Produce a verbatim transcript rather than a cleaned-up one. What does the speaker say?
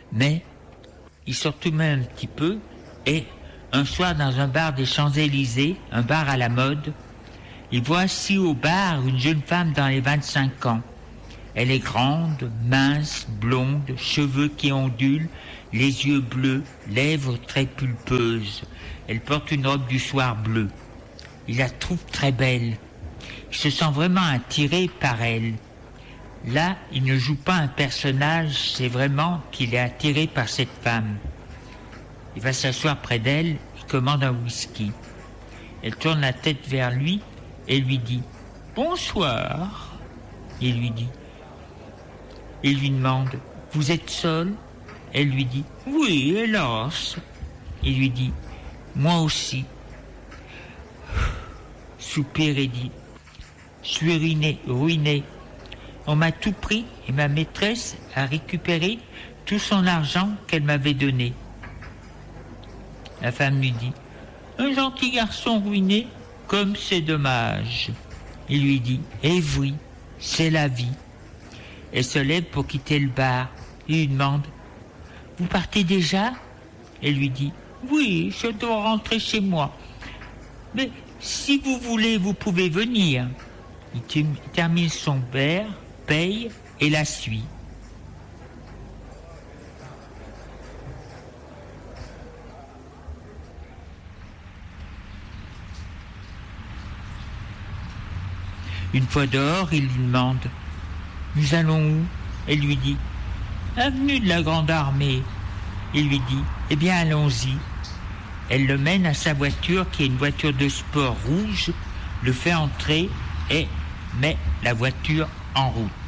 Mais il sort tout de même un petit peu et un soir dans un bar des Champs-Élysées, un bar à la mode, il voit assis au bar une jeune femme dans les vingt-cinq ans. Elle est grande, mince, blonde, cheveux qui ondulent, les yeux bleus, lèvres très pulpeuses. Elle porte une robe du soir bleue. Il la trouve très belle. Il se sent vraiment attiré par elle. Là, il ne joue pas un personnage, c'est vraiment qu'il est attiré par cette femme. Il va s'asseoir près d'elle, il commande un whisky. Elle tourne la tête vers lui et lui dit « Bonsoir ». Il lui dit. Il lui demande « Vous êtes seul ?» Elle lui dit « Oui, hélas ». Il lui dit « Moi aussi ». Soupire et dit « Je suis ruiné, ruiné. On m'a tout pris et ma maîtresse a récupéré tout son argent qu'elle m'avait donné. » La femme lui dit « Un gentil garçon ruiné, comme c'est dommage. » Il lui dit « Eh oui, c'est la vie. » Elle se lève pour quitter le bar. Il lui demande « Vous partez déjà ?» Elle lui dit « Oui, je dois rentrer chez moi. Mais si vous voulez, vous pouvez venir. » Il termine son verre, paye et la suit. Une fois dehors, il lui demande « Nous allons où ?» Elle lui dit « Avenue de la Grande Armée. » Il lui dit « Eh bien, allons-y. » Elle le mène à sa voiture, qui est une voiture de sport rouge, le fait entrer et met la voiture en route.